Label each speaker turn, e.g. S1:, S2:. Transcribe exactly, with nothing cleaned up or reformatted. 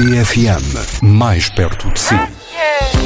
S1: R T F M, mais perto de si.